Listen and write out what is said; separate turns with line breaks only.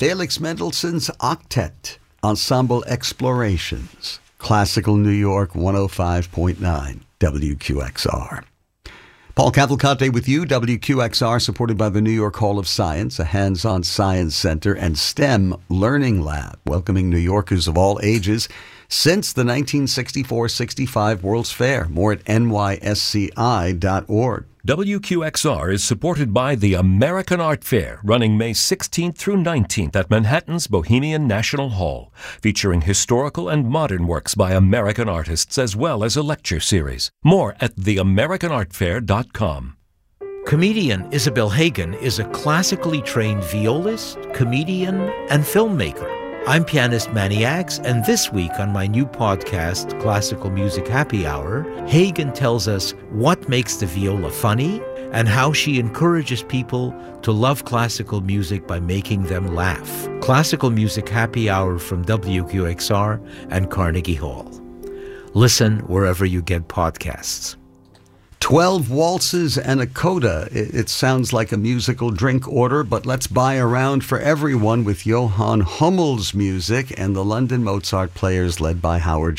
Felix Mendelssohn's Octet, Ensemble Explorations, Classical New York 105.9 WQXR. Paul Cavalcante with you, WQXR, supported by the New York Hall of Science, a hands-on science center, and STEM Learning Lab, welcoming New Yorkers of all ages since the 1964-65 World's Fair. More at nysci.org.
WQXR is supported by the American Art Fair, running May 16th through 19th at Manhattan's Bohemian National Hall, featuring historical and modern works by American artists as well as a lecture series. More at theamericanartfair.com.
Comedian Isabel Hagen is a classically trained violist, comedian, and filmmaker. I'm pianist Manny Axe, and this week on my new podcast, Classical Music Happy Hour, Hagen tells us what makes the viola funny and how she encourages people to love classical music by making them laugh. Classical Music Happy Hour from WQXR and Carnegie Hall. Listen wherever you get podcasts.
12 waltzes and a coda. It sounds like a musical drink order, but let's buy a round for everyone with Johann Hummel's music and the London Mozart Players led by Howard